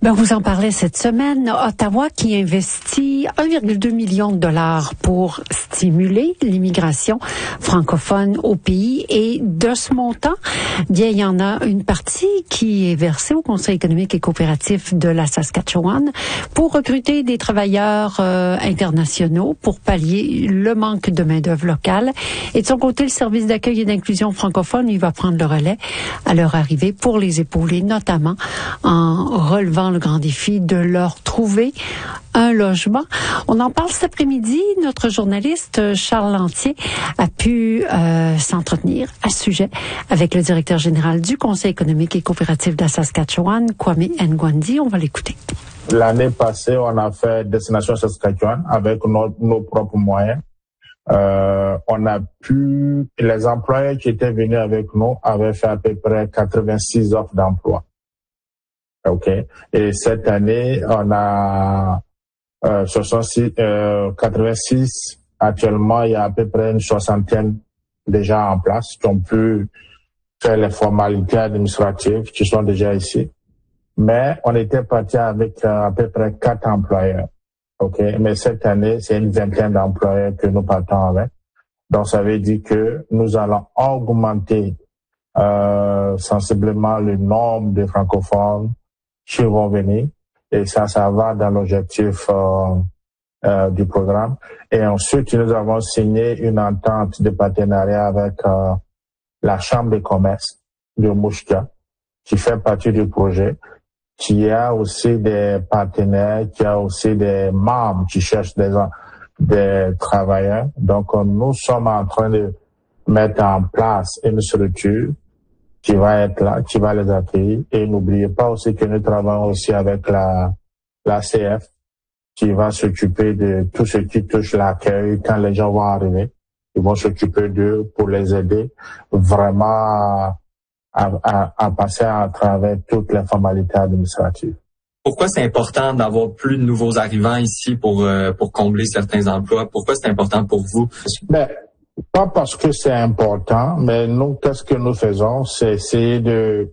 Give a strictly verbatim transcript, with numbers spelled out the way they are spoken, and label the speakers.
Speaker 1: Ben, vous en parlez cette semaine. Ottawa qui investit un virgule deux million de dollars pour stimuler l'immigration francophone au pays. Et de ce montant, bien, il y en a une partie qui est versée au Conseil économique et coopératif de la Saskatchewan pour recruter des travailleurs euh, internationaux pour pallier le manque de main-d'œuvre locale. Et de son côté, le service d'accueil et d'inclusion francophone, il va prendre le relais à leur arrivée pour les épauler, notamment en relevant le grand défi de leur trouver un logement. On en parle cet après-midi. Notre journaliste Charles Lantier a pu euh, s'entretenir à ce sujet avec le directeur général du Conseil économique et coopératif de la Saskatchewan, Kwame Ngwandi. On va l'écouter.
Speaker 2: L'année passée, on a fait Destination Saskatchewan avec nos, nos propres moyens. Euh, on a pu, les employés qui étaient venus avec nous avaient fait à peu près quatre-vingt-six offres d'emploi. OK. Et cette année, on a euh, soixante-six, euh, quatre-vingt-six. Actuellement, il y a à peu près une soixantaine déjà en place qui ont pu faire les formalités administratives qui sont déjà ici. Mais on était parti avec euh, à peu près quatre employeurs. OK. Mais cette année, c'est une vingtaine d'employeurs que nous partons avec. Donc, ça veut dire que nous allons augmenter euh, sensiblement le nombre de francophones qui vont venir, et ça, ça va dans l'objectif euh, euh, du programme. Et ensuite, nous avons signé une entente de partenariat avec euh, la Chambre de commerce de Mouchka, qui fait partie du projet, qui a aussi des partenaires, qui a aussi des membres qui cherchent des, des travailleurs. Donc, nous sommes en train de mettre en place une structure qui va être là, qui va les accueillir. Et n'oubliez pas aussi que nous travaillons aussi avec la, la C F, qui va s'occuper de tout ce qui touche l'accueil quand les gens vont arriver. Ils vont s'occuper d'eux pour les aider vraiment à, à, à passer à travers toutes les formalités administratives.
Speaker 3: Pourquoi c'est important d'avoir plus de nouveaux arrivants ici pour, euh, pour combler certains emplois? Pourquoi c'est important pour vous?
Speaker 2: Ben, pas parce que c'est important, mais nous, qu'est-ce que nous faisons, c'est essayer de